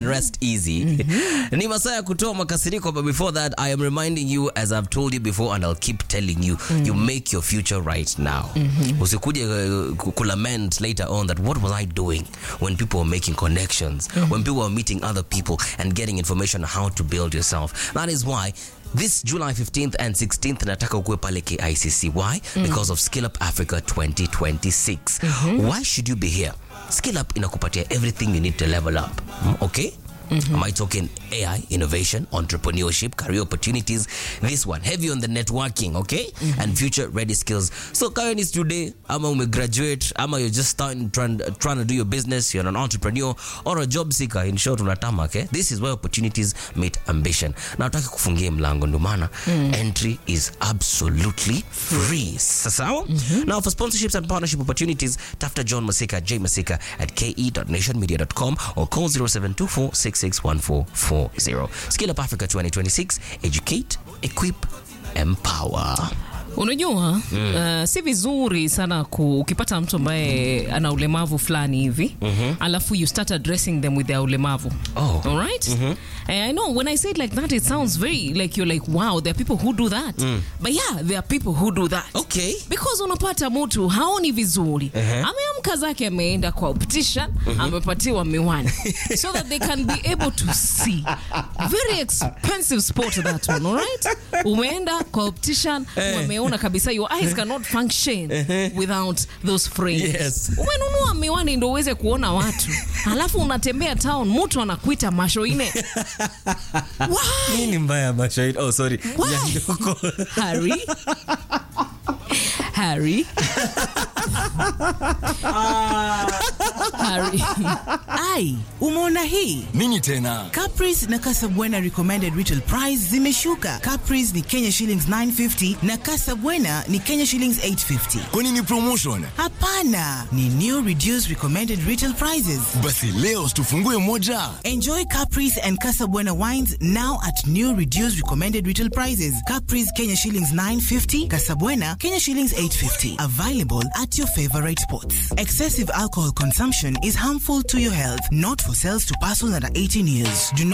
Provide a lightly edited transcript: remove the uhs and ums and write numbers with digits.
rest easy. Ni masaa ya kutoa makasiriko, but before that I am reminding you, as I've told you before and I'll keep telling you, you make your future right now. Usikuje kulament later on that what was I doing when people were making connections, when people were meeting other people and getting information on how to build yourself. That is why this July 15th and 16th nataka ukue pale KICC. Why? Because of Skill Up Africa 2026. Why should you be here? Skill Up inakupatia everything you need to level up. Okay? Am I talking AI, innovation, entrepreneurship, career opportunities? This one, heavy on the networking, okay? And future-ready skills. So, kaya ni today, ama umegraduate, ama you're just trying to do your business, you're an entrepreneur, or a job seeker, in short, unatama, okay? This is where opportunities meet ambition. Na utaki kufungia mlango, ndo maana entry is absolutely free. Sasawa? Now, for sponsorships and partnership opportunities, tafuta John Masika, J Masika at ke.nationmedia.com or call 0724 661440. Skill Up Africa 2026. Educate, equip, empower. Unajua, si vizuri sana ukipata mtu ambaye ana ulemavu fulani hivi, alafu you start addressing them with their ulemavu. Oh. All right? I know when I say it like that, it sounds very like you're like, wow, there are people who do that. But yeah, there are people who do that. Okay. Because unapata mtu haoni vizuri. Ameamka zake ameenda kwa optician, amepatiwa miwani so that they can be able to see. Very expensive sport that one, all right? Umeenda kwa optician, umeona kabisa your eyes cannot function without those frames. Yes. Umenunua miwani ndio uweze kuona watu. Alafu unatembea town, mtu anakuita masho ine. Why? Nini mbaya mashairi? Oh, sorry. Harry. Harry. Ai, umeona hii? Nini tena? Caprice na Casabwana recommended retail price zimeshuka. Caprice ni Kenya shillings 950 na Casabwana ni Kenya shillings 850. Kwa nini promotion? Hapana, ni new reduced recommended retail prices. Basi leo tufungue moja. Enjoy Caprice and Casabwana wines now at new reduced recommended retail prices. Caprice Kenya shillings 950, Casabwana Kenya shillings 850. Available at your favorite spots. Excessive alcohol consumption is harmful to your health, not for sales to persons under 18 years. Do not